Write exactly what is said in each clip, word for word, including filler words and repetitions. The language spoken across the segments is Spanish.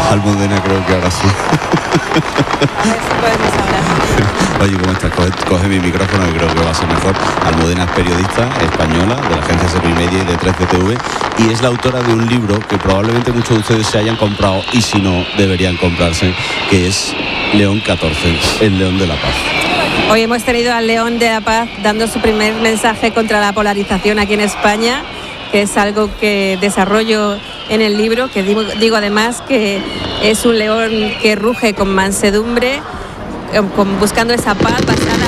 Almudena, creo que ahora sí. A ver si podemos hablar. Oye, ¿cómo estás? Coge, coge mi micrófono, que creo que va a ser mejor. Almudena es periodista española de la agencia Servimedia y de tres C T V, y es la autora de un libro que probablemente muchos de ustedes se hayan comprado, y si no, deberían comprarse, que es León catorce, el León de la Paz. Hoy hemos tenido al León de la Paz dando su primer mensaje contra la polarización aquí en España, que es algo que desarrollo en el libro, que digo, digo además que es un león que ruge con mansedumbre, con, buscando esa paz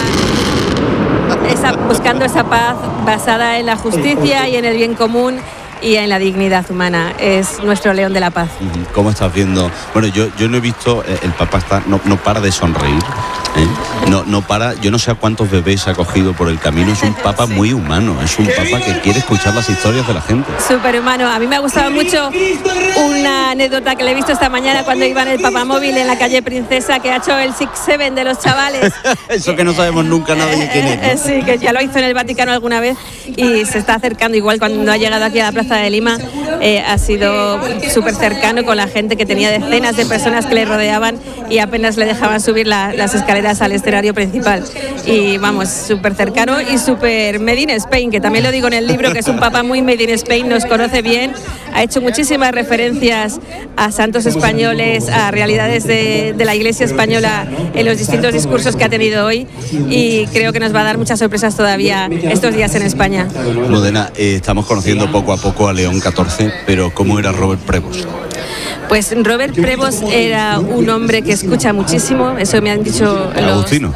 basada, esa, buscando esa paz basada en la justicia y en el bien común y en la dignidad humana. Es nuestro León de la Paz. ¿Cómo estás viendo? Bueno, yo, yo no he visto, eh, el Papa está, no, no para de sonreír, ¿eh? no, no para, yo no sé a cuántos bebés ha cogido por el camino. Es un Papa sí. muy humano, es un Papa que quiere escuchar las historias de la gente. Súper humano. A mí me ha gustado mucho una anécdota que le he visto esta mañana cuando iba en el Papamóvil en la calle Princesa, que ha hecho el Six Seven de los chavales. Eso que no sabemos nunca nadie quién es, ¿no? Sí, que ya lo hizo en el Vaticano alguna vez y se está acercando, igual cuando ha llegado aquí a la Plaza de Lima, eh, ha sido súper cercano con la gente, que tenía decenas de personas que le rodeaban y apenas le dejaban subir la, las escaleras al escenario principal. Y vamos, súper cercano y súper made in Spain, que también lo digo en el libro, que es un Papa muy made in Spain, nos conoce bien, ha hecho muchísimas referencias a santos españoles, a realidades de, de la Iglesia española en los distintos discursos que ha tenido hoy, y creo que nos va a dar muchas sorpresas todavía estos días en España. Almudena, eh, estamos conociendo poco a poco a León catorce, pero ¿cómo era Robert Prevost? Pues Robert Prevost era un hombre que escucha muchísimo, eso me han dicho los... Agustino.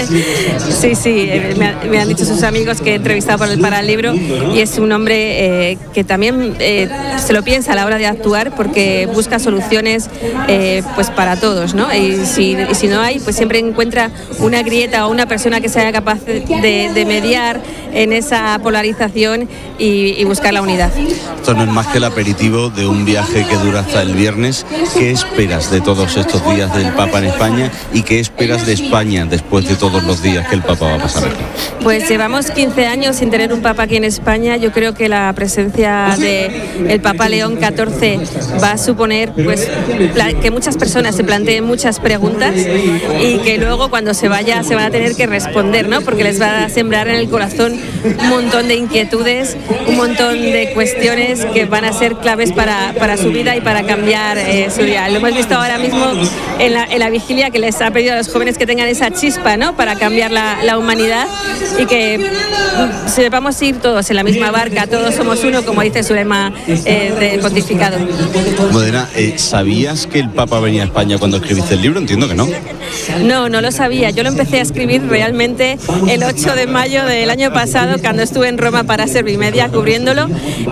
Sí, sí, me, ha, me han dicho sus amigos que he entrevistado para el, para el libro, y es un hombre eh, que también eh, se lo piensa a la hora de actuar, porque busca soluciones eh, pues para todos, ¿no? Y si, y si no hay, pues siempre encuentra una grieta o una persona que sea capaz de, de mediar en esa polarización y, y buscar la unidad. Esto no es más que el aperitivo de un viaje que dura hasta el viernes. ¿Qué esperas de todos estos días del Papa en España y qué esperas de España después de todos los días que el Papa va a pasar aquí? Pues llevamos quince años sin tener un Papa aquí en España. Yo creo que la presencia del Papa León catorce va a suponer pues que muchas personas se planteen muchas preguntas y que luego cuando se vaya se van a tener que responder, ¿no? Porque les va a sembrar en el corazón un montón de inquietudes, un montón de cuestiones que van a ser claves para, para su vida y para cambiar eh, su día. Lo hemos visto ahora mismo en la, en la vigilia, que les ha pedido a los jóvenes que tengan esa chispa, ¿no? Para cambiar la, la humanidad, y que sepamos ir todos en la misma barca, todos somos uno, como dice su lema eh, de pontificado. Almudena, eh, ¿sabías que el Papa venía a España cuando escribiste el libro? Entiendo que no. No, no lo sabía. Yo lo empecé a escribir realmente el ocho de mayo del año pasado, cuando estuve en Roma para Servimedia cubriéndolo,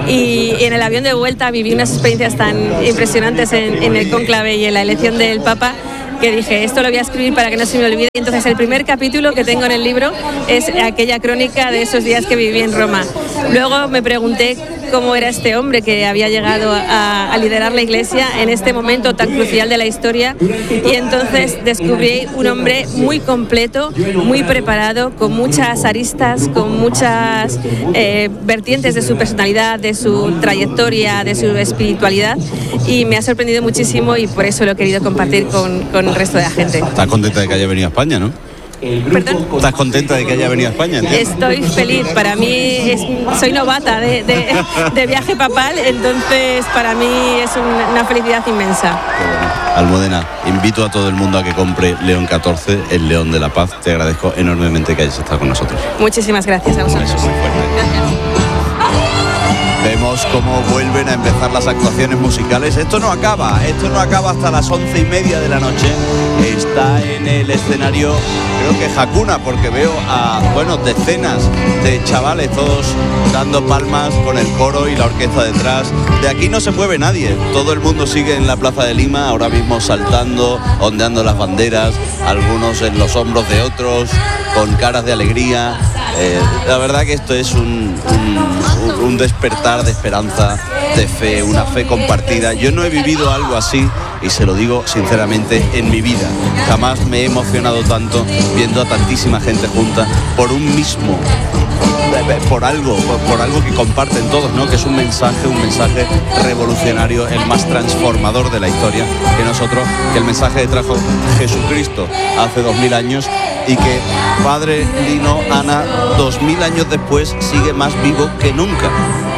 y, y en el avión de vuelta viví unas experiencias tan impresionantes en, en el cónclave y en la elección del Papa, que dije, esto lo voy a escribir para que no se me olvide. Y entonces el primer capítulo que tengo en el libro es aquella crónica de esos días que viví en Roma. Luego me pregunté cómo era este hombre que había llegado a, a liderar la Iglesia en este momento tan crucial de la historia, y entonces descubrí un hombre muy completo, muy preparado, con muchas aristas, con muchas eh, vertientes de su personalidad, de su trayectoria, de su espiritualidad, y me ha sorprendido muchísimo, y por eso lo he querido compartir con, con el resto de la gente. ¿Estás contenta de que haya venido a España, no? ¿Perdón? ¿Estás contenta de que haya venido a España? ¿Entiendes? Estoy feliz. Para mí es, soy novata de, de, de viaje papal, entonces para mí es un, una felicidad inmensa. Almudena, invito a todo el mundo a que compre León catorce, el León de la Paz. Te agradezco enormemente que hayas estado con nosotros. Muchísimas gracias a vosotros. Gracias. Vemos cómo vuelven a empezar las actuaciones musicales. Esto no acaba, esto no acaba hasta las once y media de la noche. Está en el escenario, creo que Hakuna, porque veo a, bueno, decenas de chavales, todos dando palmas con el coro y la orquesta detrás. De aquí no se mueve nadie, todo el mundo sigue en la Plaza de Lima, ahora mismo saltando, ondeando las banderas, algunos en los hombros de otros, con caras de alegría. Eh, la verdad que esto es un, un, un despertar de esperanza, de fe, una fe compartida. Yo no he vivido algo así, y se lo digo sinceramente, en mi vida. Jamás me he emocionado tanto viendo a tantísima gente junta por un mismo por algo, por, por algo que comparten todos, ¿no? Que es un mensaje, un mensaje revolucionario, el más transformador de la historia que nosotros, que el mensaje que trajo Jesucristo hace dos mil años y que, padre Lino, Ana, dos mil años después sigue más vivo que nunca.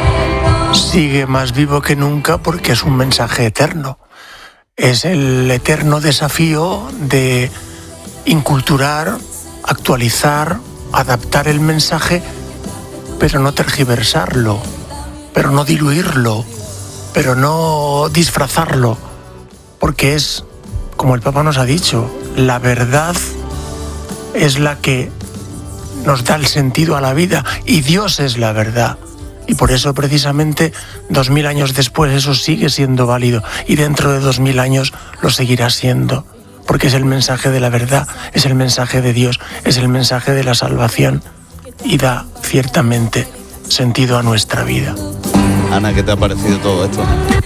Sigue más vivo que nunca porque es un mensaje eterno. Es el eterno desafío de inculturar, actualizar, adaptar el mensaje, pero no tergiversarlo, pero no diluirlo, pero no disfrazarlo, porque es, como el Papa nos ha dicho, la verdad es la que nos da el sentido a la vida y Dios es la verdad. Y por eso precisamente dos mil años después eso sigue siendo válido y dentro de dos mil años lo seguirá siendo, porque es el mensaje de la verdad, es el mensaje de Dios, es el mensaje de la salvación y da ciertamente sentido a nuestra vida. Ana, ¿qué te ha parecido todo esto?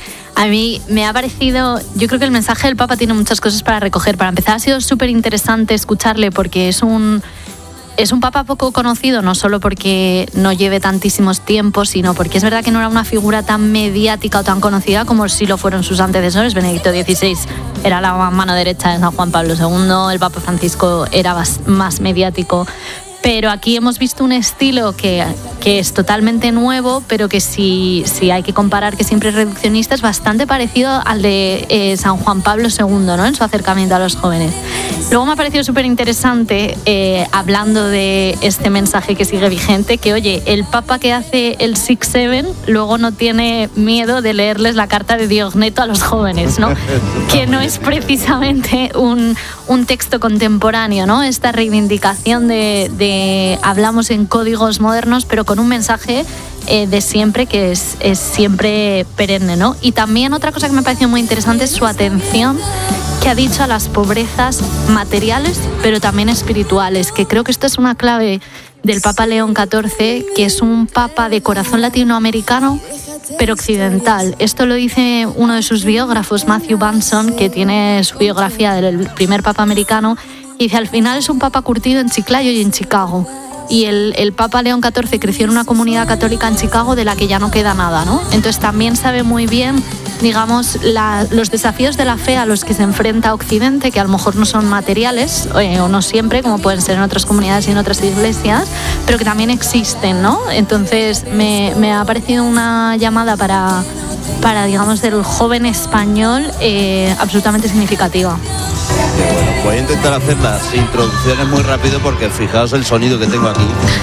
A mí me ha parecido, yo creo que el mensaje del Papa tiene muchas cosas para recoger. Para empezar, ha sido súper interesante escucharle porque es un... Es un papa poco conocido, no solo porque no lleve tantísimos tiempos, sino porque es verdad que no era una figura tan mediática o tan conocida como sí lo fueron sus antecesores. Benedicto dieciséis era la mano derecha de San Juan Pablo segundo, el Papa Francisco era más mediático. Pero aquí hemos visto un estilo que, que es totalmente nuevo, pero que si, si hay que comparar, que siempre es reduccionista, es bastante parecido al de eh, San Juan Pablo segundo, ¿no? En su acercamiento a los jóvenes. Luego me ha parecido súper interesante, eh, hablando de este mensaje que sigue vigente, que oye, el Papa que hace el Six Seven luego no tiene miedo de leerles la carta de Diogneto a los jóvenes, ¿no? Que no es precisamente un, un texto contemporáneo, ¿no? Esta reivindicación de, de hablamos en códigos modernos, pero con un mensaje eh, de siempre que es, es siempre perenne, ¿no? Y también otra cosa que me pareció muy interesante es su atención que ha dicho a las pobrezas materiales, pero también espirituales, que creo que esto es una clave del Papa León catorce, que es un papa de corazón latinoamericano, pero occidental. Esto lo dice uno de sus biógrafos, Matthew Bunson, que tiene su biografía del primer papa americano, y dice, al final es un papa curtido en Chiclayo y en Chicago. Y el, el Papa León catorce creció en una comunidad católica en Chicago de la que ya no queda nada, ¿no? Entonces también sabe muy bien, digamos, la, los desafíos de la fe a los que se enfrenta Occidente, que a lo mejor no son materiales, eh, o no siempre, como pueden ser en otras comunidades y en otras iglesias, pero que también existen, ¿no? Entonces me, me ha parecido una llamada para, para digamos, del joven español eh, absolutamente significativa. Bueno, voy a intentar hacer las introducciones muy rápido porque fijaos el sonido que tengo aquí.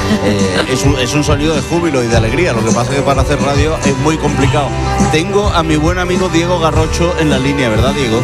Eh, es, un, es un sonido de júbilo y de alegría. Lo que pasa es que para hacer radio es muy complicado. Tengo a mi buen amigo Diego Garrocho en la línea, ¿verdad, Diego?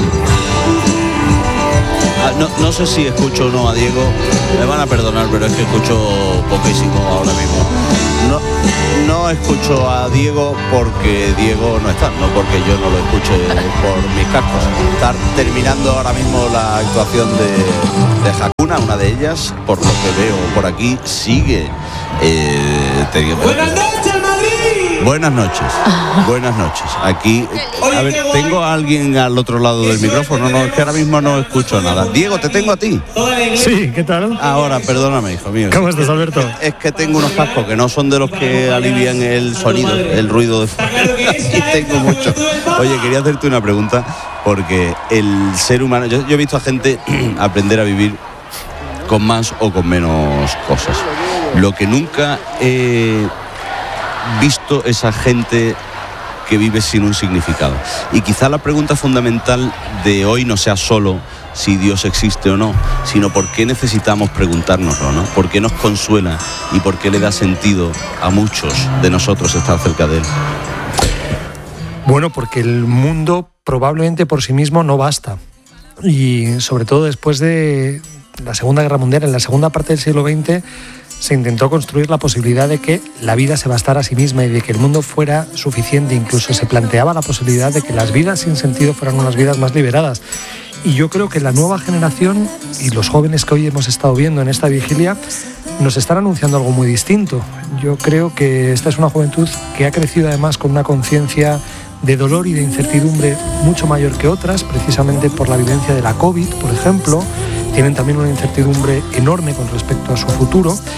Ah, no, no sé si escucho o no a Diego. Me van a perdonar, pero es que escucho poquísimo ahora mismo. No, no escucho a Diego porque Diego no está, no porque yo no lo escuche por mis cascos. Está terminando ahora mismo la actuación de, de Hakuna, una de ellas, por lo que veo por aquí, sigue eh, teniendo... ¡Buenas noches, Madrid! Buenas noches, buenas noches. Aquí, a ver, tengo a alguien al otro lado del micrófono, no, es que ahora mismo no escucho nada. Diego, te tengo a ti. Sí, ¿qué tal? Ahora, perdóname, hijo mío. ¿Cómo estás, Alberto? Es que tengo unos cascos que no son de los que alivian el sonido, el ruido de fondo. Y tengo mucho. Oye, quería hacerte una pregunta, porque el ser humano, yo, yo he visto a gente aprender a vivir con más o con menos cosas. Lo que nunca he visto es a gente que vive sin un significado. Y quizá la pregunta fundamental de hoy no sea solo si Dios existe o no, sino por qué necesitamos preguntárnoslo, ¿no? ¿Por qué nos consuela y por qué le da sentido a muchos de nosotros estar cerca de Él? Bueno, porque el mundo probablemente por sí mismo no basta. Y sobre todo después de la Segunda Guerra Mundial, en la segunda parte del siglo veinte, se intentó construir la posibilidad de que la vida se bastara a sí misma y de que el mundo fuera suficiente. Incluso se planteaba la posibilidad de que las vidas sin sentido fueran unas vidas más liberadas. Y yo creo que la nueva generación y los jóvenes que hoy hemos estado viendo en esta vigilia nos están anunciando algo muy distinto. Yo creo que esta es una juventud que ha crecido además con una conciencia de dolor y de incertidumbre mucho mayor que otras, precisamente por la vivencia de la COVID, por ejemplo. Tienen también una incertidumbre enorme con respecto a su futuro.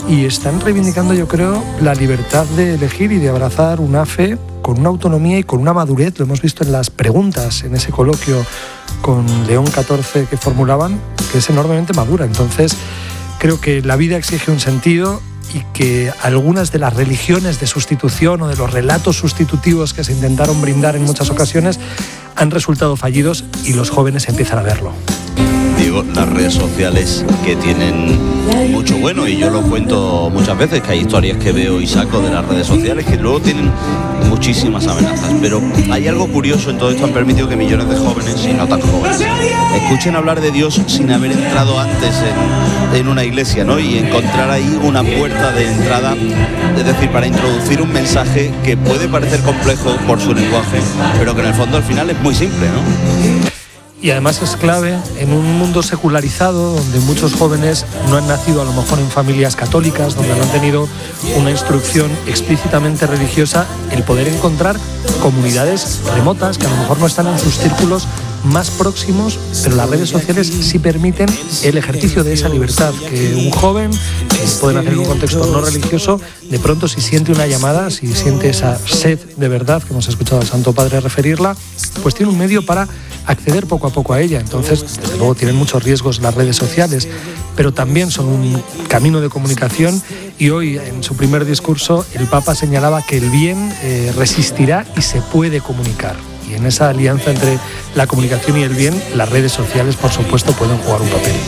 y están reivindicando, yo creo, la libertad de elegir y de abrazar una fe con una autonomía y con una madurez. Lo hemos visto en las preguntas, en ese coloquio con León catorce que formulaban, que es enormemente madura. Entonces, creo que la vida exige un sentido y que algunas de las religiones de sustitución o de los relatos sustitutivos que se intentaron brindar en muchas ocasiones han resultado fallidos y los jóvenes empiezan a verlo. Digo, las redes sociales que tienen mucho bueno, y yo lo cuento muchas veces, que hay historias que veo y saco de las redes sociales que luego tienen muchísimas amenazas, pero hay algo curioso en todo esto. Han permitido que millones de jóvenes, y no tan jóvenes, escuchen hablar de Dios sin haber entrado antes en, en una iglesia, ¿no? Y encontrar ahí una puerta de entrada, es decir, para introducir un mensaje que puede parecer complejo por su lenguaje, pero que en el fondo al final es muy simple, ¿no? Y además es clave en un mundo secularizado donde muchos jóvenes no han nacido a lo mejor en familias católicas, donde no han tenido una instrucción explícitamente religiosa, el poder encontrar comunidades remotas que a lo mejor no están en sus círculos más próximos, pero las redes sociales sí permiten el ejercicio de esa libertad, que un joven, que pueden hacer en un contexto no religioso, de pronto si siente una llamada, si siente esa sed de verdad, que hemos escuchado al Santo Padre referirla, pues tiene un medio para acceder poco a poco a ella. Entonces, desde luego tienen muchos riesgos las redes sociales, pero también son un camino de comunicación, y hoy en su primer discurso el Papa señalaba que el bien eh, resistirá y se puede comunicar. Y en esa alianza entre la comunicación y el bien, las redes sociales, por supuesto, pueden jugar un papel.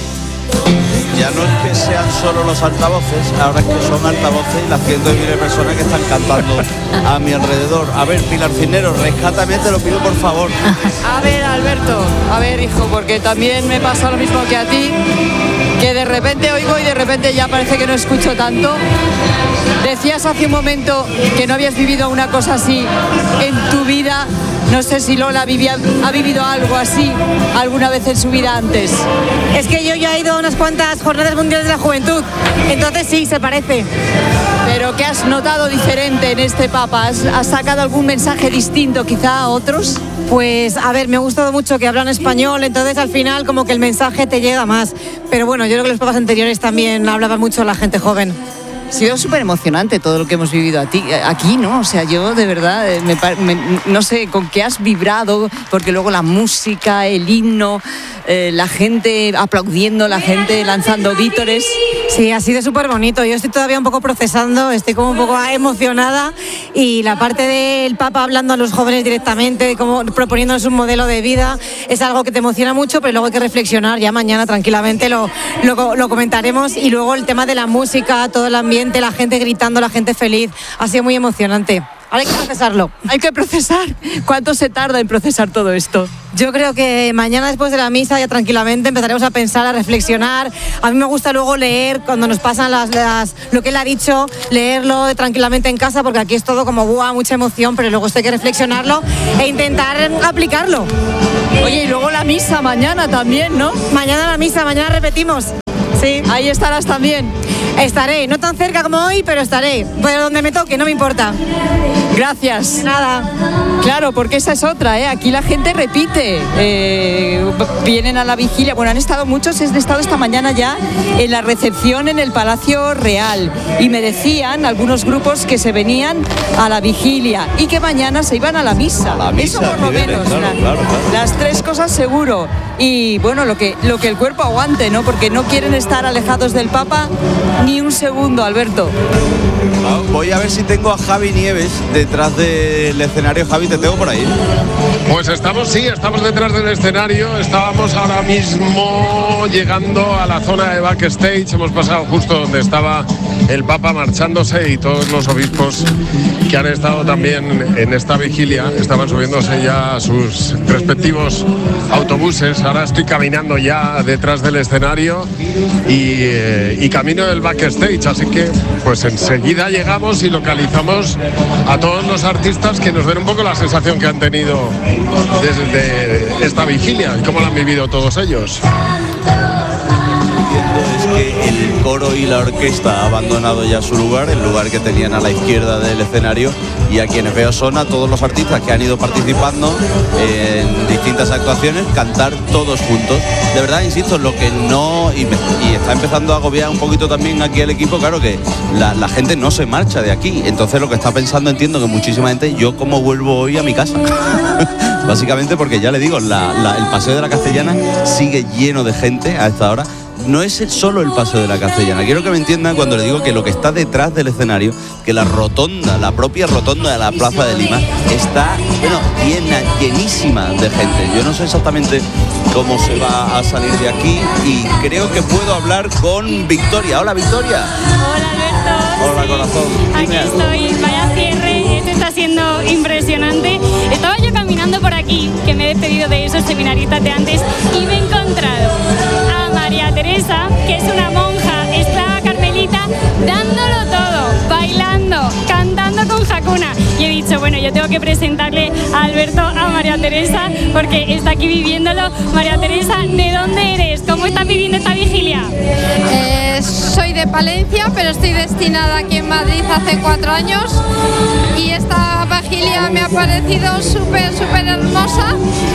Ya no es que sean solo los altavoces, ahora es que son altavoces y las cientos de miles de personas que están cantando a mi alrededor. A ver, Pilar Cisneros, rescátame, te lo pido por favor. A ver, Alberto, a ver, hijo, porque también me pasa lo mismo que a ti, que de repente oigo y de repente ya parece que no escucho tanto. Decías hace un momento que no habías vivido una cosa así en tu vida. No sé si Lola vivía, ha vivido algo así alguna vez en su vida antes. Es que yo ya he ido a unas cuantas jornadas mundiales de la juventud, entonces sí, se parece. ¿Pero qué has notado diferente en este Papa? ¿Has, has sacado algún mensaje distinto quizá a otros? Pues a ver, me ha gustado mucho que hablan español, entonces al final como que el mensaje te llega más. Pero bueno, yo creo que los papas anteriores también hablaban mucho a la gente joven. Ha sido súper emocionante todo lo que hemos vivido a ti, aquí, ¿no? O sea, yo de verdad, me, me, no sé con qué has vibrado, porque luego la música, el himno, eh, la gente aplaudiendo, la gente lanzando vítores. Sí, ha sido súper bonito. Yo estoy todavía un poco procesando, estoy como un poco emocionada, y la parte del Papa hablando a los jóvenes directamente, como proponiéndoles un modelo de vida, es algo que te emociona mucho, pero luego hay que reflexionar. Ya mañana tranquilamente lo, lo, lo comentaremos. Y luego el tema de la música, todo el ambiente, la gente gritando, la gente feliz, ha sido muy emocionante. Ahora hay que procesarlo. Hay que procesar. ¿Cuánto se tarda en procesar todo esto? Yo creo que mañana después de la misa ya tranquilamente empezaremos a pensar, a reflexionar. A mí me gusta luego leer cuando nos pasan las, las, lo que él ha dicho, leerlo tranquilamente en casa, porque aquí es todo como ¡buah!, mucha emoción, pero luego esto hay que reflexionarlo e intentar aplicarlo. Oye, y luego la misa mañana también, ¿no? Mañana la misa, mañana repetimos. Sí. Ahí estarás también. Estaré, no tan cerca como hoy, pero estaré. Pero donde me toque, no me importa. Gracias. Nada. Claro, porque esa es otra, ¿eh? Aquí la gente repite. Eh, vienen a la vigilia. Bueno, han estado muchos, he estado esta mañana ya en la recepción en el Palacio Real. Y me decían algunos grupos que se venían a la vigilia y que mañana se iban a la misa. A la misa, eso por lo menos. Claro, la, claro, claro. Las tres cosas seguro. Y bueno, lo que, lo que el cuerpo aguante, ¿no? Porque no quieren estar alejados del Papa ni un segundo, Alberto. Voy a ver si tengo a Javi Nieves detrás del escenario. Javi, ¿te tengo por ahí? Pues estamos, sí, estamos detrás del escenario. Estábamos ahora mismo llegando a la zona de backstage. Hemos pasado justo donde estaba el Papa marchándose, y todos los obispos que han estado también en esta vigilia estaban subiéndose ya a sus respectivos autobuses. Ahora estoy caminando ya detrás del escenario y, eh, y camino del backstage, así que pues enseguida llegamos y localizamos a todos los artistas que nos den un poco la sensación que han tenido desde esta vigilia y cómo la han vivido todos ellos. viendo es que el coro y la orquesta ha abandonado ya su lugar, el lugar que tenían a la izquierda del escenario, y a quienes veo son a todos los artistas que han ido participando en distintas actuaciones, cantar todos juntos. De verdad, insisto, lo que no, y, me, y está empezando a agobiar un poquito también aquí el equipo, claro que la, la gente no se marcha de aquí, entonces lo que está pensando, entiendo que muchísima gente, yo cómo vuelvo hoy a mi casa. Básicamente porque ya le digo, la, la, el Paseo de la Castellana sigue lleno de gente a esta hora. No es solo el Paseo de la Castellana, quiero que me entiendan cuando le digo que lo que está detrás del escenario, que la rotonda, la propia rotonda de la Plaza de Lima está, bueno, llena, llenísima de gente. Yo no sé exactamente cómo se va a salir de aquí y creo que puedo hablar con Victoria. Hola, Victoria. Hola, Alberto. Hola, corazón. Aquí Dime. estoy, vaya cierre, esto está siendo impresionante. Estaba yo caminando por aquí, que me he despedido de esos seminaristas de antes, y me he encontrado a María Teresa, que es una monja esclava carmelita, dándolo todo, bailando, cantando con Hakuna. Y he dicho, bueno, yo tengo que presentarle a Alberto a María Teresa, porque está aquí viviéndolo. María Teresa, ¿de dónde eres? ¿Cómo estás viviendo esta vigilia? Eh, soy de Palencia, pero estoy destinada aquí en Madrid hace cuatro años, y esta vigilia me ha parecido súper, súper hermosa,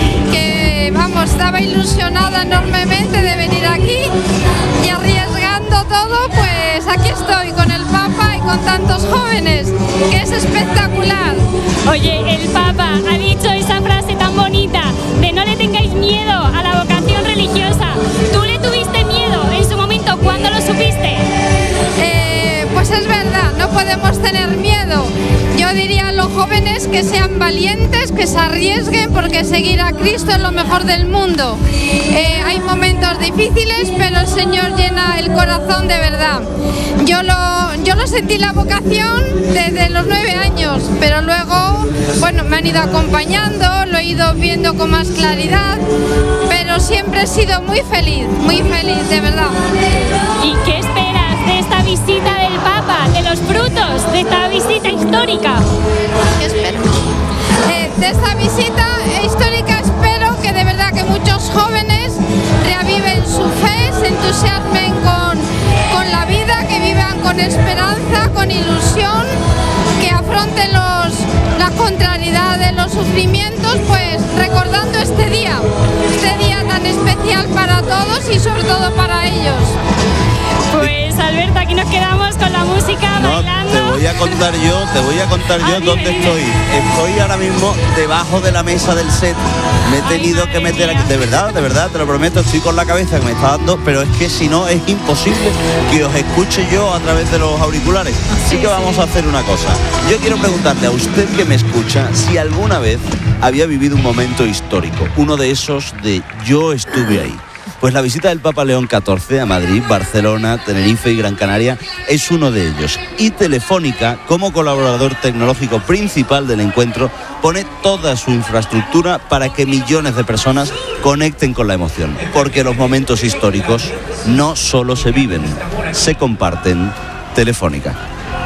que vamos, estaba ilusionada enormemente de venir aquí, y arriesgando todo, pues aquí estoy con el Papa y con tantos jóvenes, que es espectacular. Oye, el Papa ha dicho esa frase tan bonita de no le tengáis miedo a la vocación religiosa. ¿Tú le tuviste miedo en su momento? ¿Cuándo lo supiste? Eh, pues es verdad, no podemos tener miedo. Yo diría a los jóvenes que sean valientes, que se arriesguen, porque seguir a Cristo es lo mejor del mundo. Eh, hay momentos difíciles, pero el Señor llena el corazón de verdad. Yo lo, yo lo sentí la vocación desde los nueve años, pero luego, bueno, me han ido acompañando, lo he ido viendo con más claridad, pero siempre he sido muy feliz, muy feliz, de verdad. ¿Y qué esperas de esta visita del Papa, de los frutos de esta visita histórica? ¿Qué espero? Eh, de esta visita histórica espero que de verdad que muchos jóvenes reaviven su fe, se entusiasmen con, con la vida, que vivan con esperanza, con ilusión, que afronten los, las contrariedades, los sufrimientos, pues recordando este día, este día tan especial para todos y sobre todo para ellos. Pues Alberto, aquí nos quedamos con la música, No, bailando. te voy a contar yo, te voy a contar yo Ah, dime, dónde dime. estoy. Estoy ahora mismo debajo de la mesa del set. Me he Ay, tenido madre que meter mía. aquí. De verdad, de verdad, te lo prometo, estoy con la cabeza que me está dando, pero es que si no es imposible que os escuche yo a través de los auriculares. Así que vamos a hacer una cosa. Yo quiero preguntarle a usted que me escucha si alguna vez había vivido un momento histórico, uno de esos de yo estuve ahí. Pues la visita del Papa León catorce a Madrid, Barcelona, Tenerife y Gran Canaria es uno de ellos. Y Telefónica, como colaborador tecnológico principal del encuentro, pone toda su infraestructura para que millones de personas conecten con la emoción. Porque los momentos históricos no solo se viven, se comparten. Telefónica.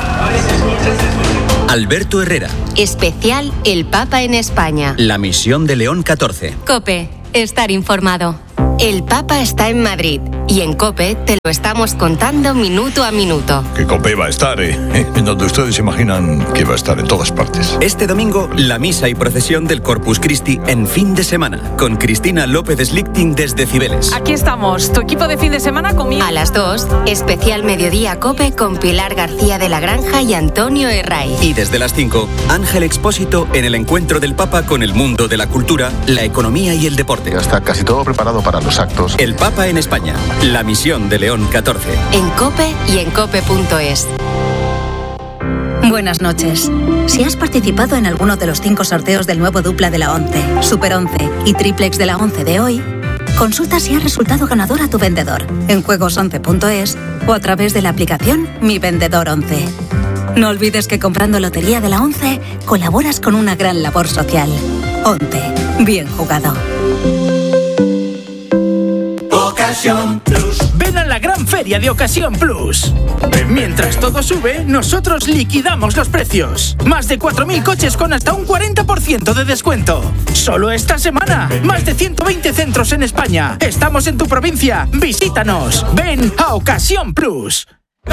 Alberto Herrera. Especial El Papa en España. La misión de León catorce. COPE. Estar informado. El Papa está en Madrid y en COPE te lo estamos contando minuto a minuto. Que COPE va a estar, ¿eh? En donde ustedes imaginan que va a estar, en todas partes. Este domingo, la misa y procesión del Corpus Christi en fin de semana, con Cristina López Slichting desde Cibeles. Aquí estamos, tu equipo de fin de semana conmigo. A las dos, especial Mediodía COPE con Pilar García de la Granja y Antonio Herraiz. Y desde las cinco, Ángel Expósito en el encuentro del Papa con el mundo de la cultura, la economía y el deporte. Ya está casi todo preparado para los actos. El Papa en España, la misión de León catorce. En COPE y en cope punto es. Buenas noches. Si has participado en alguno de los cinco sorteos del nuevo dupla de la ONCE, Super once y Triplex de la ONCE de hoy, consulta si has resultado ganador a tu vendedor en juegos once punto es o a través de la aplicación Mi Vendedor once. No olvides que comprando Lotería de la ONCE colaboras con una gran labor social. ONCE. Bien jugado. Ocasión Plus. Ven a la gran feria de Ocasión Plus. Mientras todo sube, nosotros liquidamos los precios. Más de cuatro mil coches con hasta un cuarenta por ciento de descuento. Solo esta semana. Más de ciento veinte centros en España. Estamos en tu provincia. Visítanos. Ven a Ocasión Plus.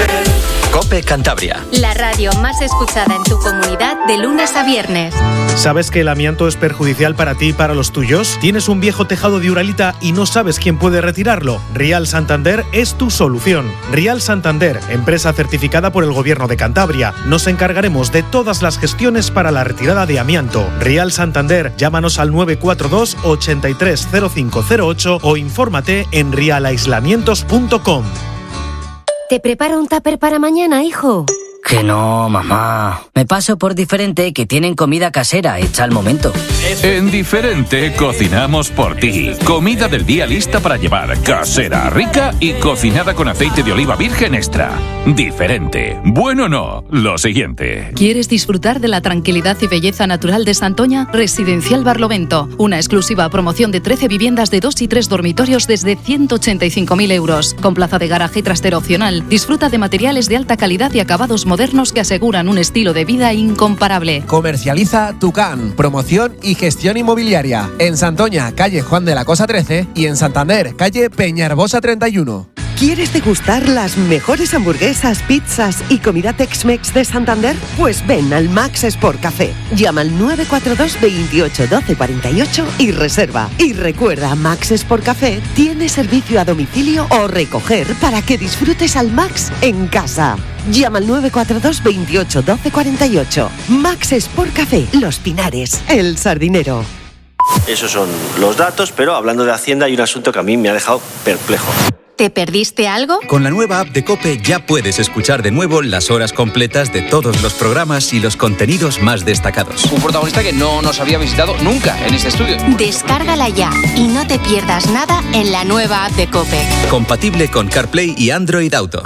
COPE Cantabria. La radio más escuchada en tu comunidad de lunes a viernes. ¿Sabes que el amianto es perjudicial para ti y para los tuyos? ¿Tienes un viejo tejado de Uralita y no sabes quién puede retirarlo? Rial Santander es tu solución. Rial Santander, empresa certificada por el Gobierno de Cantabria. Nos encargaremos de todas las gestiones para la retirada de amianto. Rial Santander, llámanos al nueve cuatro dos, ochenta y tres cero cinco cero ocho o infórmate en rial aislamientos punto com. ¿Te preparo un tupper para mañana, hijo? Que no, mamá. Me paso por Diferente, que tienen comida casera hecha al momento. En Diferente cocinamos por ti. Comida del día lista para llevar, casera, rica y cocinada con aceite de oliva virgen extra. Diferente. Bueno, no. Lo siguiente. ¿Quieres disfrutar de la tranquilidad y belleza natural de Santoña? Residencial Barlovento. Una exclusiva promoción de trece viviendas de dos y tres dormitorios desde ciento ochenta y cinco mil euros. Con plaza de garaje y trastero opcional. Disfruta de materiales de alta calidad y acabados modernos que aseguran un estilo de vida incomparable. Comercializa Tucán, promoción y gestión inmobiliaria. En Santoña, calle Juan de la Cosa trece y en Santander, calle Peñarbosa treinta y uno. ¿Quieres degustar las mejores hamburguesas, pizzas y comida Tex-Mex de Santander? Pues ven al Max Sport Café. Llama al nueve cuatro dos, veintiocho, doce cuarenta y ocho y reserva. Y recuerda, Max Sport Café tiene servicio a domicilio o recoger para que disfrutes al Max en casa. Llama al nueve cuatro dos, veintiocho, doce cuarenta y ocho. Max Sport Café, Los Pinares, El Sardinero. Esos son los datos, pero hablando de Hacienda hay un asunto que a mí me ha dejado perplejo. ¿Te perdiste algo? Con la nueva app de COPE ya puedes escuchar de nuevo las horas completas de todos los programas y los contenidos más destacados. Un protagonista que no nos había visitado nunca en este estudio. Descárgala ya y no te pierdas nada en la nueva app de COPE. Compatible con CarPlay y Android Auto.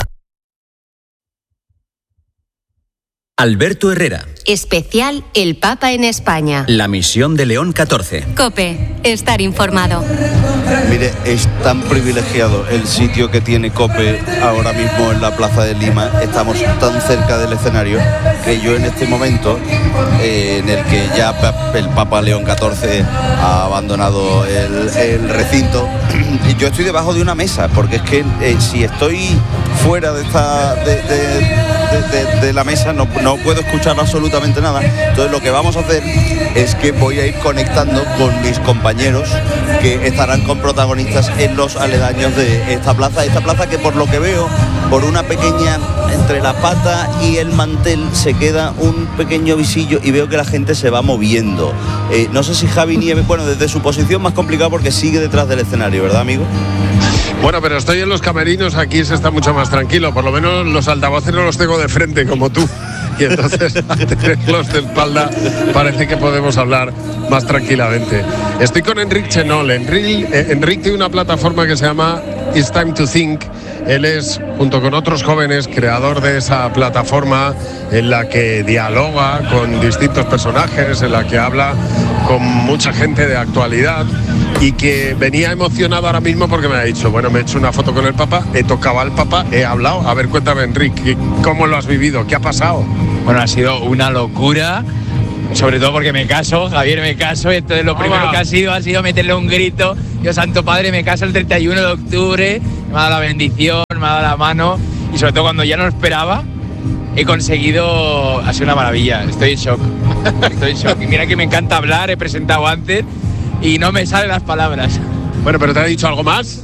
Alberto Herrera. Especial El Papa en España. La misión de León catorce. COPE. Estar informado. Mire, es tan privilegiado el sitio que tiene COPE ahora mismo en la Plaza de Lima. Estamos tan cerca del escenario que yo en este momento, eh, en el que ya el Papa León catorce ha abandonado el, el recinto, yo estoy debajo de una mesa, porque es que eh, si estoy fuera de esta de, de, de, de, de la mesa no, no puedo escuchar absolutamente nada. Entonces lo que vamos a hacer es que voy a ir conectando con mis compañeros que estarán con protagonistas en los aledaños de esta plaza, esta plaza que por lo que veo, por una pequeña, entre la pata y el mantel se queda un pequeño visillo y veo que la gente se va moviendo. Eh, no sé si Javi Nieves, bueno, desde su posición más complicado porque sigue detrás del escenario, ¿verdad, amigo? Bueno, pero estoy en los camerinos, aquí se está mucho más tranquilo, por lo menos los altavoces no los tengo de frente como tú. Y entonces, al tenerlos de espalda, parece que podemos hablar más tranquilamente. Estoy con Enric Chenol. Enric, eh, Enric tiene una plataforma que se llama It's Time to Think. Él es, junto con otros jóvenes, creador de esa plataforma en la que dialoga con distintos personajes, en la que habla con mucha gente de actualidad y que venía emocionado ahora mismo porque me ha dicho, bueno, me he hecho una foto con el Papa, he tocado al Papa, he hablado. A ver, cuéntame, Enric, ¿cómo lo has vivido? ¿Qué ha pasado? Bueno, ha sido una locura, sobre todo porque me caso, Javier, me caso, y entonces lo primero Toma. que ha sido ha sido meterle un grito. Yo, Santo Padre, me caso el treinta y uno de octubre, me ha dado la bendición, me ha dado la mano, y sobre todo cuando ya no lo esperaba, he conseguido, ha sido una maravilla, estoy en shock, estoy en shock. Y mira que me encanta hablar, he presentado antes, y no me salen las palabras. Bueno, pero ¿te ha dicho algo más?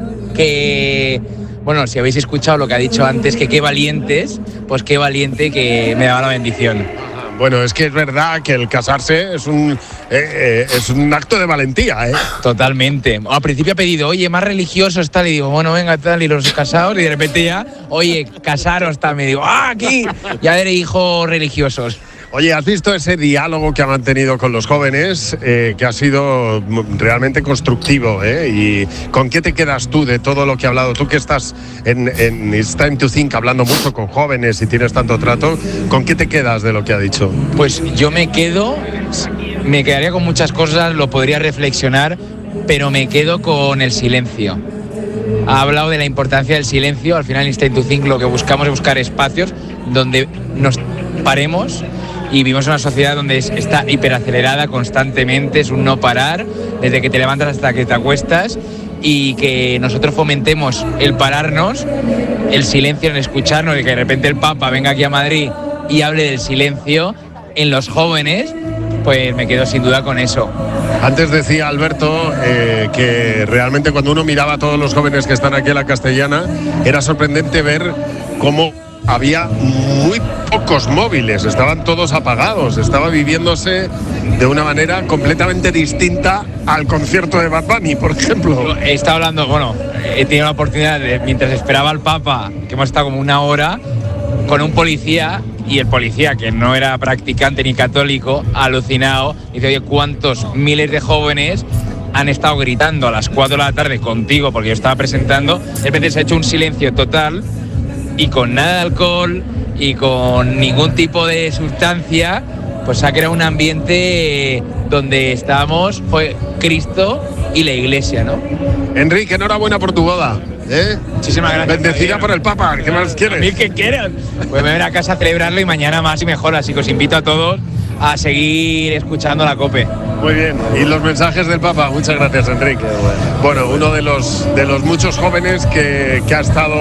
Que, bueno, si habéis escuchado lo que ha dicho antes, que qué valientes, pues qué valiente que me daba la bendición. Bueno, es que es verdad que el casarse es un, eh, eh, es un acto de valentía, ¿eh? Totalmente. Al principio ha pedido, oye, más religiosos, tal, y digo, bueno, venga, tal, y los casados, y de repente ya, oye, casaros, tal, me digo, ¡ah, aquí! Ya veré hijos religiosos. Oye, ¿has visto ese diálogo que ha mantenido con los jóvenes, eh, que ha sido realmente constructivo? ¿eh? ¿Y con qué te quedas tú de todo lo que ha hablado? Tú que estás en, en It's Time to Think hablando mucho con jóvenes y tienes tanto trato, ¿con qué te quedas de lo que ha dicho? Pues yo me quedo, me quedaría con muchas cosas, lo podría reflexionar, pero me quedo con el silencio. ha hablado de la importancia del silencio. Al final, Instinct to Think, lo que buscamos es buscar espacios donde nos paremos, y vivimos en una sociedad donde es, está hiperacelerada constantemente, es un no parar, desde que te levantas hasta que te acuestas, y que nosotros fomentemos el pararnos, el silencio, en escucharnos, y que de repente el Papa venga aquí a Madrid y hable del silencio en los jóvenes, pues me quedo sin duda con eso. Antes decía Alberto eh, que realmente cuando uno miraba a todos los jóvenes que están aquí en la Castellana, era sorprendente ver cómo había muy pocos móviles, estaban todos apagados, estaba viviéndose de una manera completamente distinta al concierto de Bad Bunny, por ejemplo. He estado hablando, bueno, he tenido la oportunidad de, mientras esperaba al Papa, que hemos estado como una hora, con un policía, y el policía, que no era practicante ni católico, alucinado, dice, oye, ¿cuántos miles de jóvenes han estado gritando a las cuatro de la tarde contigo, porque yo estaba presentando? De repente se ha hecho un silencio total, y con nada de alcohol y con ningún tipo de sustancia, pues se ha creado un ambiente donde estábamos, fue Cristo y la Iglesia, ¿no? Enrique, enhorabuena por tu boda, ¿eh? Muchísimas gracias. Bendecida por el Papa, ¿qué más quieres? A mí que quieran. Pues me voy a casa a celebrarlo, y mañana más y mejor, así que os invito a todos a seguir escuchando la COPE. Muy bien, y los mensajes del Papa, muchas gracias, Enrique. Bueno, uno de los, de los muchos jóvenes que, que ha estado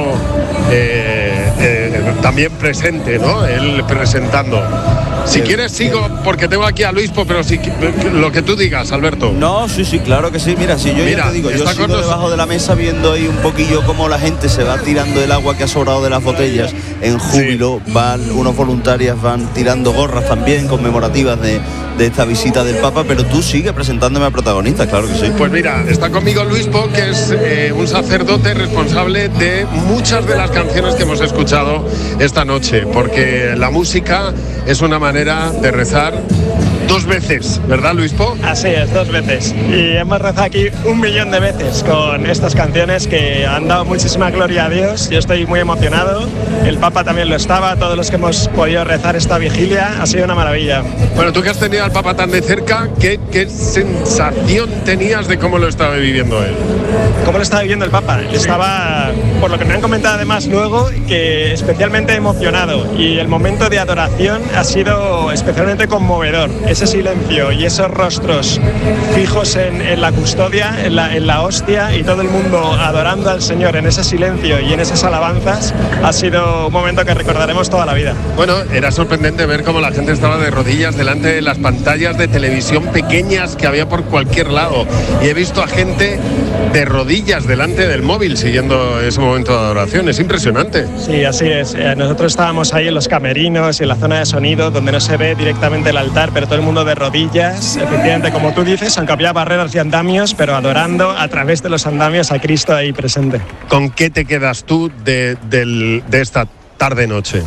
eh, eh, también presente, ¿no? Él presentando. Si el, quieres sigo, porque tengo aquí a Luispo, pero si lo que tú digas, Alberto. No, sí, sí, claro que sí. Mira, si yo Mira, ya te digo, yo sigo los... debajo de la mesa viendo ahí un poquillo cómo la gente se va tirando el agua que ha sobrado de las botellas en júbilo. Sí. Van unos voluntarios, van tirando gorras también conmemorativas de, de esta visita del Papa, pero tú sigues presentándome al protagonista, claro que sí. Pues mira, está conmigo Luispo, que es eh, un sacerdote responsable de muchas de las canciones que hemos escuchado esta noche, porque la música es una manera de rezar dos veces, ¿verdad, Luispo? Así es, dos veces. Y hemos rezado aquí un millón de veces con estas canciones que han dado muchísima gloria a Dios. Yo estoy muy emocionado, el Papa también lo estaba, todos los que hemos podido rezar esta vigilia, ha sido una maravilla. Bueno, tú que has tenido al Papa tan de cerca, ¿qué, qué sensación tenías de cómo lo estaba viviendo él? ¿Cómo lo estaba viviendo el Papa? Estaba, por lo que me han comentado además luego, que especialmente emocionado, y el momento de adoración ha sido especialmente conmovedor. Ese silencio y esos rostros fijos en, en la custodia, en la, en la hostia, y todo el mundo adorando al Señor en ese silencio y en esas alabanzas, ha sido un momento que recordaremos toda la vida. Bueno, era sorprendente ver cómo la gente estaba de rodillas delante de las pantallas de televisión pequeñas que había por cualquier lado, y he visto a gente de rodillas delante del móvil siguiendo ese momento de adoración. Es impresionante. Sí, así es. Nosotros estábamos ahí en los camerinos y en la zona de sonido, donde no se ve directamente el altar, pero todo el mundo de rodillas, efectivamente, como tú dices, aunque había barreras y andamios, pero adorando a través de los andamios a Cristo ahí presente. ¿Con qué te quedas tú de, de, de esta tarde-noche?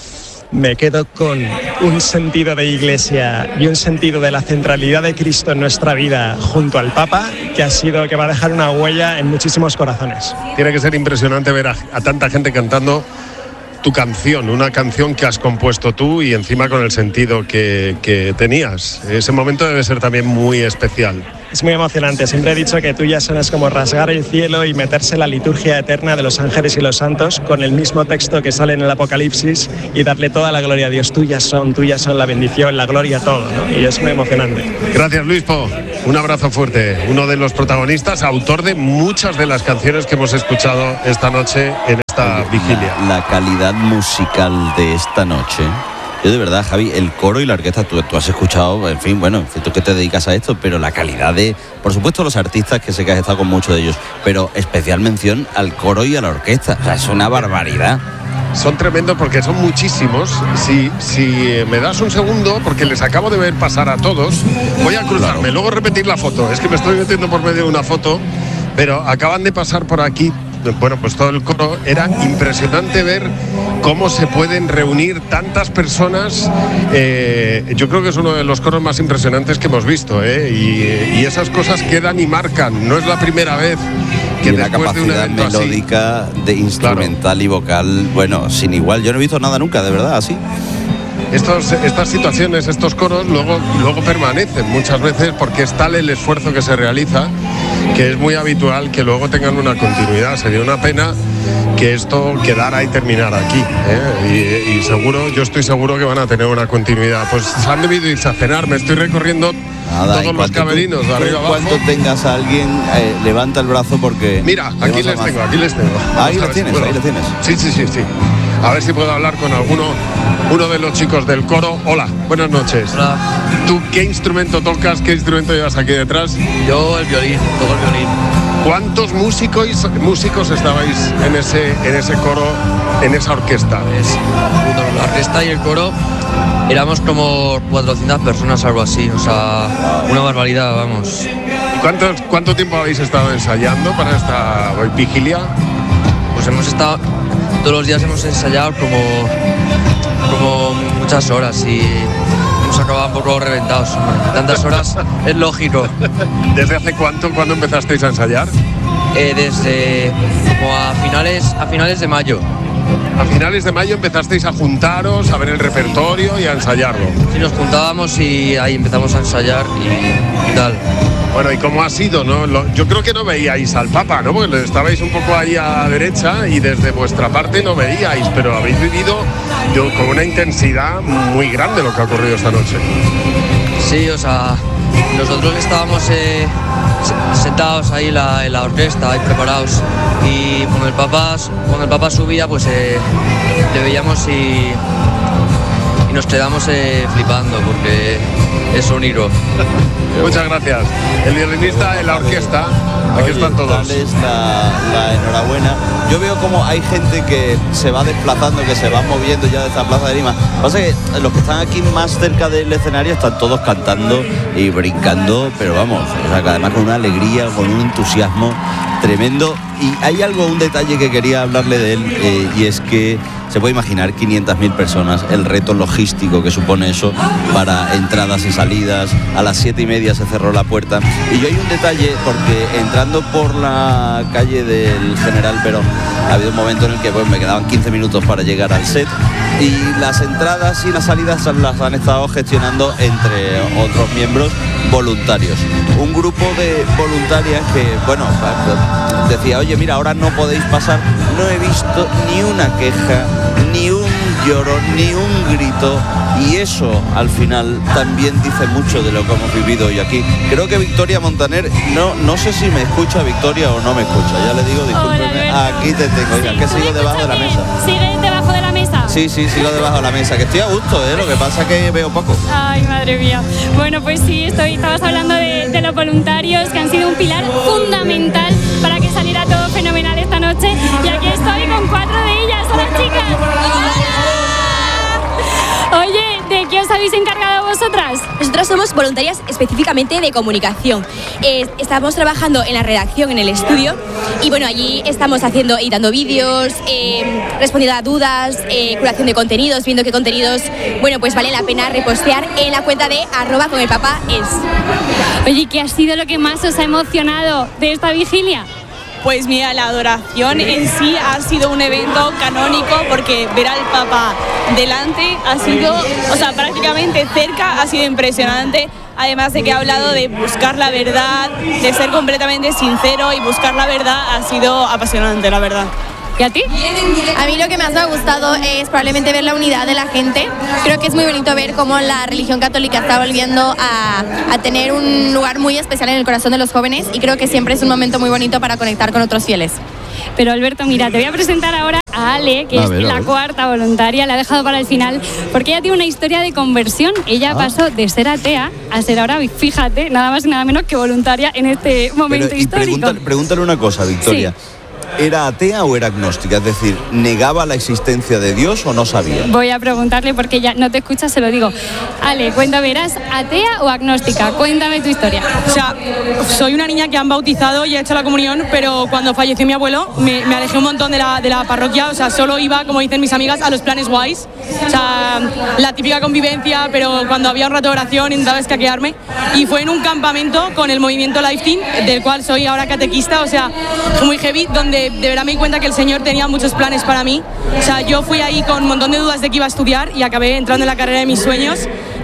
Me quedo con un sentido de iglesia y un sentido de la centralidad de Cristo en nuestra vida junto al Papa, que ha sido, que va a dejar una huella en muchísimos corazones. Tiene que ser impresionante ver a, a tanta gente cantando tu canción, una canción que has compuesto tú y encima con el sentido que, que tenías. Ese momento debe ser también muy especial. Es muy emocionante. Siempre he dicho que tuyas son es como rasgar el cielo y meterse en la liturgia eterna de los ángeles y los santos con el mismo texto que sale en el Apocalipsis y darle toda la gloria a Dios. Tuyas son, tuyas son la bendición, la gloria, todo, ¿no? Y es muy emocionante. Gracias, Luispo. Un abrazo fuerte. Uno de los protagonistas, autor de muchas de las canciones que hemos escuchado esta noche en esta vigilia. La, la calidad musical de esta noche. Yo de verdad, Javi, el coro y la orquesta, tú, tú has escuchado, en fin, bueno, tú que te dedicas a esto, pero la calidad de, por supuesto, los artistas, que sé que has estado con muchos de ellos, pero especial mención al coro y a la orquesta. O sea, es una barbaridad. Son tremendos porque son muchísimos. Si, si me das un segundo, porque les acabo de ver pasar a todos, voy a cruzarme, claro. Luego repetir la foto. Es que me estoy metiendo por medio de una foto, pero acaban de pasar por aquí. Bueno, pues todo el coro. Era impresionante ver cómo se pueden reunir tantas personas. Eh, yo creo que es uno de los coros más impresionantes que hemos visto, ¿eh? y, y esas cosas quedan y marcan. No es la primera vez que y una capacidad de melódica, así, de instrumental, claro, y vocal, bueno, sin igual. Yo no he visto nada nunca, de verdad, así. Estos, estas situaciones, estos coros luego, luego permanecen muchas veces porque es tal el esfuerzo que se realiza que es muy habitual que luego tengan una continuidad. Sería una pena que esto quedara y terminara aquí, ¿eh? y, y seguro, yo estoy seguro que van a tener una continuidad. Pues han debido irse a cenar, me estoy recorriendo Nada, todos los camerinos, de arriba abajo. Cuando tengas a alguien, eh, levanta el brazo porque... Mira, aquí les tengo, aquí les tengo. Ahí los tienes, si ahí los tienes. Sí, sí, sí, sí. A ver si puedo hablar con alguno, uno de los chicos del coro. Hola, buenas noches. Hola. ¿Tú qué instrumento tocas? ¿Qué instrumento llevas aquí detrás? Yo el violín, toco el violín. ¿Cuántos músicos músicos estabais en ese en ese coro, en esa orquesta? Es, bueno, la orquesta y el coro éramos como cuatrocientas personas, algo así, o sea, una barbaridad, vamos. ¿Y cuánto, cuánto tiempo habéis estado ensayando para esta vigilia? Pues hemos estado, todos los días hemos ensayado como, como muchas horas y hemos acabado un poco reventados. Tantas horas es lógico. ¿Desde hace cuánto, cuándo empezasteis a ensayar? Eh, desde como a finales, a finales de mayo. A finales de mayo empezasteis a juntaros, a ver el repertorio y a ensayarlo. Sí, nos juntábamos y ahí empezamos a ensayar y, y tal. Bueno, ¿y cómo ha sido, no? Lo, yo creo que no veíais al Papa, ¿no? Porque estabais un poco ahí a la derecha y desde vuestra parte no veíais, pero habéis vivido yo, con una intensidad muy grande lo que ha ocurrido esta noche. Sí, o sea, nosotros estábamos eh, sentados ahí en la, en la orquesta, ahí preparados, y cuando el Papa, cuando el Papa subía, pues eh, le veíamos y, y nos quedamos eh, flipando, porque es un hilo. Muchas gracias. El violinista en la orquesta, aquí Oye, están todos. Darles la, la enhorabuena. Yo veo como hay gente que se va desplazando, que se va moviendo ya de esta Plaza de Lima. Pasa que los que están aquí más cerca del escenario están todos cantando y brincando, pero vamos, o sea, que además con una alegría, con un entusiasmo tremendo. Y hay algo, un detalle que quería hablarle de él, eh, y es que se puede imaginar quinientas mil personas, el reto logístico que supone eso para entradas y salidas. A las siete y media se cerró la puerta. Y yo hay un detalle, porque entrando por la calle del General Perón, ha habido un momento en el que pues, me quedaban quince minutos para llegar al set, y las entradas y las salidas las han estado gestionando entre otros miembros voluntarios. Un grupo de voluntarias que, bueno, decía, oye, mira, ahora no podéis pasar. No he visto ni una queja, ni un lloro, ni un grito, y eso al final también dice mucho de lo que hemos vivido hoy aquí. Creo que Victoria Montaner, no no sé si me escucha Victoria o no me escucha, ya le digo, discúlpeme. Aquí te tengo, oiga, que sigo debajo de la mesa. ¿Sigues debajo de la mesa? Sí, sí, sigo debajo de la mesa, que estoy a gusto, ¿eh? Lo que pasa es que veo poco. Ay, madre mía. Bueno, pues sí, estoy, estabas hablando de, de los voluntarios, que han sido un pilar fundamental para que saliera todo fenomenal esta noche. Y aquí estoy con cuatro de ellas. ¡Hola, chicas! Oye, ¿de qué os habéis encargado vosotras? Nosotras somos voluntarias específicamente de comunicación. Eh, estamos trabajando en la redacción, en el estudio, y bueno, allí estamos haciendo, editando vídeos, eh, respondiendo a dudas, eh, curación de contenidos, viendo qué contenidos, bueno, pues vale la pena repostear en la cuenta de arroba con el Papa es. Oye, ¿qué ha sido lo que más os ha emocionado de esta vigilia? Pues mira, la adoración en sí ha sido un evento canónico, porque ver al Papa delante ha sido, o sea, prácticamente cerca, ha sido impresionante. Además de que ha hablado de buscar la verdad, de ser completamente sincero y buscar la verdad, ha sido apasionante, la verdad. ¿Y a ti? A mí lo que más me ha gustado es probablemente ver la unidad de la gente. Creo que es muy bonito ver cómo la religión católica está volviendo a, a tener un lugar muy especial en el corazón de los jóvenes, y creo que siempre es un momento muy bonito para conectar con otros fieles. Pero Alberto, mira, te voy a presentar ahora a Ale, que a es ver, la cuarta voluntaria, la he dejado para el final, porque ella tiene una historia de conversión. Ella ah. pasó de ser atea a ser ahora, fíjate, nada más y nada menos que voluntaria en este momento Pero, histórico. Pregúntale, pregúntale una cosa, Victoria. Sí. ¿Era atea o era agnóstica? Es decir, ¿negaba la existencia de Dios o no sabía? Voy a preguntarle, porque ya no te escuchas, se lo digo. Ale, cuéntame, ¿eras atea o agnóstica? Cuéntame tu historia. O sea, soy una niña que han bautizado y he hecho la comunión, pero cuando falleció mi abuelo me, me alejé un montón de la, de la parroquia. O sea, solo iba, como dicen mis amigas, a los planes guays. O sea, la típica convivencia, pero cuando había un rato de oración intentaba escaquearme. Y fue en un campamento con el movimiento Life Team, del cual soy ahora catequista. O sea, fue muy heavy, donde de verdad me di cuenta que el Señor tenía muchos planes para mí. O sea, yo fui ahí con un montón de dudas de que iba a estudiar y acabé entrando en la carrera de mis sueños,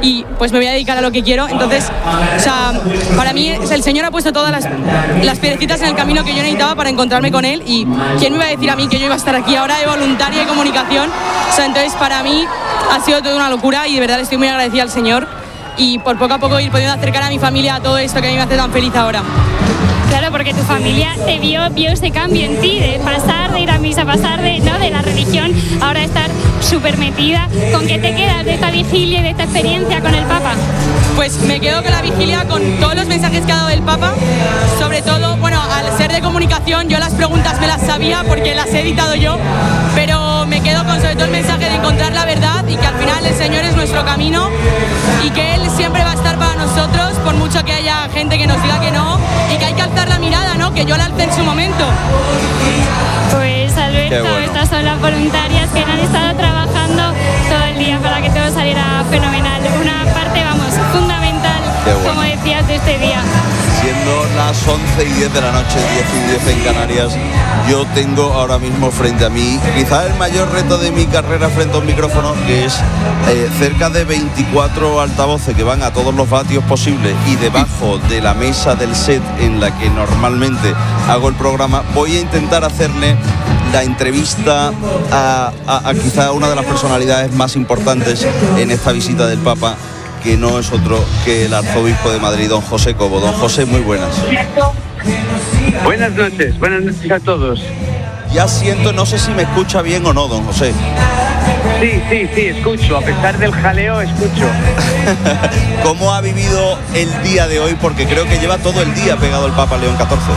y pues me voy a dedicar a lo que quiero. Entonces, o sea, para mí el Señor ha puesto todas las, las piedrecitas en el camino que yo necesitaba para encontrarme con Él, y ¿quién me iba a decir a mí que yo iba a estar aquí ahora de voluntaria de comunicación? O sea, entonces para mí ha sido toda una locura y de verdad le estoy muy agradecida al Señor, y por poco a poco ir pudiendo acercar a mi familia a todo esto que a mí me hace tan feliz ahora. Claro, porque tu familia te vio, vio ese cambio en ti, de pasar de ir a misa, pasar de, ¿no? de la religión, ahora estar súper metida. ¿Con qué te quedas de esta vigilia y de esta experiencia con el Papa? Pues me quedo con la vigilia, con todos los mensajes que ha dado el Papa, sobre todo, bueno, al ser de comunicación, yo las preguntas me las sabía porque las he editado yo, pero me quedo con sobre todo el mensaje de encontrar la verdad y que al final el Señor es nuestro camino y que Él siempre va a estar para nosotros, por mucho que haya gente que nos diga que no, y que hay que alzar la mirada, ¿no? Que yo la alcé en su momento. Pues Alberto, bueno. Estas son las voluntarias que han estado trabajando todo el día para que todo saliera fenomenal. Una parte, vamos, fundamental, bueno. como decías, de este día. Siendo las once y diez de la noche, diez y diez en Canarias, yo tengo ahora mismo frente a mí quizás el mayor reto de mi carrera frente a un micrófono, que es eh, cerca de veinticuatro altavoces que van a todos los vatios posibles, y debajo de la mesa del set en la que normalmente hago el programa, voy a intentar hacerle la entrevista a, a, a quizá una de las personalidades más importantes en esta visita del Papa, que no es otro que el arzobispo de Madrid, don José Cobo. Don José, muy buenas. Buenas noches, buenas noches a todos. Ya siento, no sé si me escucha bien o no, don José. Sí, sí, sí, escucho, a pesar del jaleo, escucho. ¿Cómo ha vivido el día de hoy? Porque creo que lleva todo el día pegado el Papa León catorce.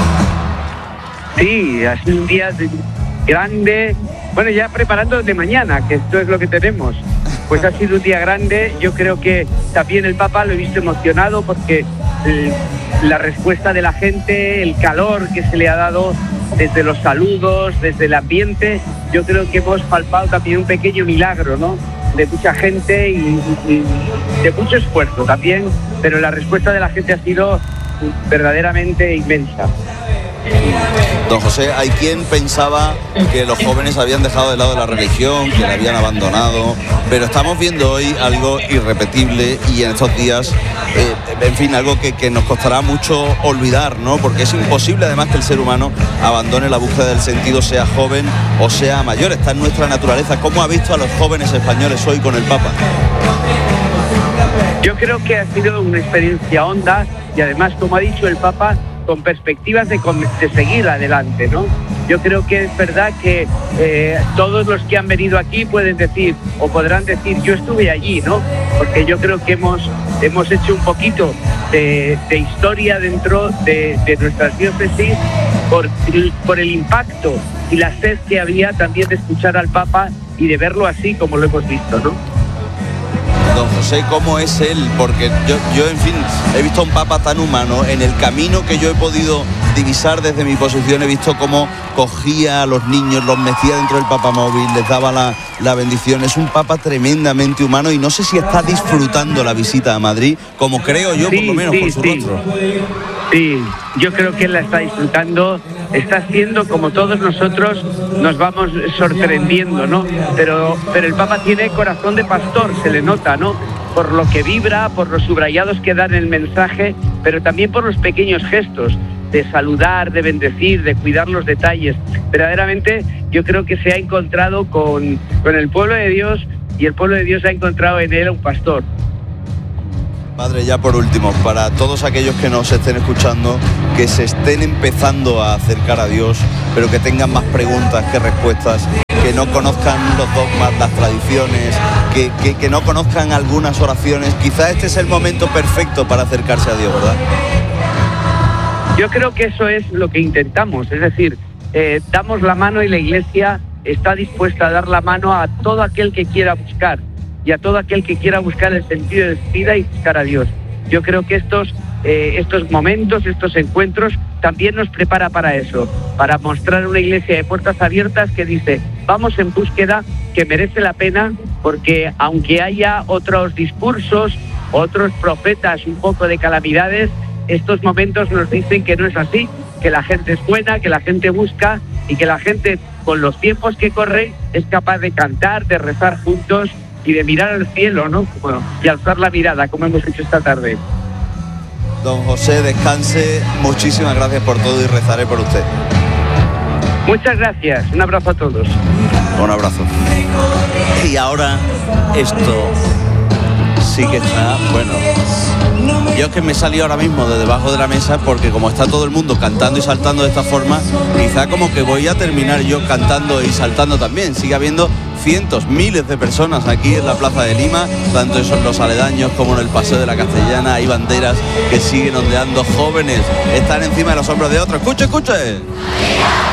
Sí, ha sido un día grande. Bueno, ya preparando de mañana, que esto es lo que tenemos. Pues ha sido un día grande. Yo creo que también el Papa lo he visto emocionado porque eh, la respuesta de la gente, el calor que se le ha dado desde los saludos, desde el ambiente, yo creo que hemos palpado también un pequeño milagro, ¿no? De mucha gente y, y de mucho esfuerzo también, pero la respuesta de la gente ha sido verdaderamente inmensa. Don José, hay quien pensaba que los jóvenes habían dejado de lado la religión, que la habían abandonado, pero estamos viendo hoy algo irrepetible y en estos días, eh, en fin, algo que, que nos costará mucho olvidar, ¿no? Porque es imposible además que el ser humano abandone la búsqueda del sentido, sea joven o sea mayor, está en nuestra naturaleza. ¿Cómo ha visto a los jóvenes españoles hoy con el Papa? Yo creo que ha sido una experiencia honda y además, como ha dicho el Papa, con perspectivas de, de seguir adelante, ¿no? Yo creo que es verdad que eh, todos los que han venido aquí pueden decir o podrán decir yo estuve allí, ¿no? Porque yo creo que hemos, hemos hecho un poquito de, de historia dentro de, de nuestras diócesis por, por el impacto y la sed que había también de escuchar al Papa y de verlo así como lo hemos visto, ¿no? Don José, ¿cómo es él? Porque yo, yo, en fin, he visto a un Papa tan humano. En el camino que yo he podido divisar desde mi posición, he visto cómo cogía a los niños, los metía dentro del papamóvil, les daba la, la bendición. Es un Papa tremendamente humano y no sé si está disfrutando la visita a Madrid, como creo yo, sí, por lo menos, sí, por su sí. rostro. Sí, yo creo que él la está disfrutando, está haciendo como todos nosotros nos vamos sorprendiendo, ¿no? Pero, pero el Papa tiene corazón de pastor, se le nota, ¿no? Por lo que vibra, por los subrayados que dan el mensaje, pero también por los pequeños gestos de saludar, de bendecir, de cuidar los detalles. Verdaderamente yo creo que se ha encontrado con, con el pueblo de Dios y el pueblo de Dios ha encontrado en él a un pastor. Padre, ya por último, para todos aquellos que nos estén escuchando, que se estén empezando a acercar a Dios, pero que tengan más preguntas que respuestas, que no conozcan los dogmas, las tradiciones, que, que, que no conozcan algunas oraciones, quizás este es el momento perfecto para acercarse a Dios, ¿verdad? Yo creo que eso es lo que intentamos, es decir, eh, damos la mano y la Iglesia está dispuesta a dar la mano a todo aquel que quiera buscar. Y a todo aquel que quiera buscar el sentido de su vida y buscar a Dios. Yo creo que estos, eh, estos momentos, estos encuentros también nos prepara para eso, para mostrar una iglesia de puertas abiertas que dice, vamos en búsqueda, que merece la pena, porque aunque haya otros discursos, otros profetas, un poco de calamidades, estos momentos nos dicen que no es así, que la gente es buena, que la gente busca y que la gente, con los tiempos que corren, es capaz de cantar, de rezar juntos y de mirar al cielo, ¿no? Bueno, y alzar la mirada, como hemos hecho esta tarde. Don José, descanse, muchísimas gracias por todo y rezaré por usted. Muchas gracias, un abrazo a todos. Un abrazo. Y ahora esto sí que está, bueno, yo es que me salí ahora mismo de debajo de la mesa porque como está todo el mundo cantando y saltando de esta forma, quizá como que voy a terminar yo cantando y saltando también. Sigue habiendo cientos, miles de personas aquí en la Plaza de Lima, tanto en los aledaños como en el Paseo de la Castellana. Hay banderas que siguen ondeando, jóvenes están encima de los hombros de otros. ¡Escuche, escuche!